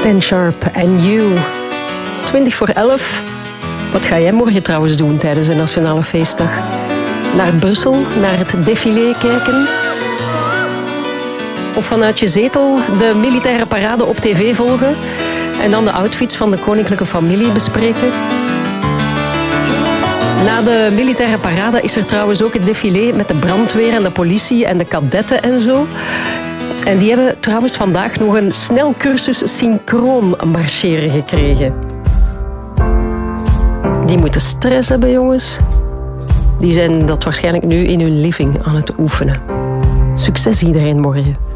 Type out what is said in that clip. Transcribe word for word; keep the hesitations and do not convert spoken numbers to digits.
Ten Sharp en You. twintig voor elf. Wat ga jij morgen trouwens doen tijdens de Nationale Feestdag? Naar Brussel, naar het défilé kijken? Of vanuit je zetel de militaire parade op tv volgen? En dan de outfits van de koninklijke familie bespreken? Na de militaire parade is er trouwens ook het défilé met de brandweer en de politie en de kadetten en zo. En die hebben trouwens vandaag nog een snelcursus synchroon marcheren gekregen. Die moeten stress hebben, jongens. Die zijn dat waarschijnlijk nu in hun living aan het oefenen. Succes iedereen morgen.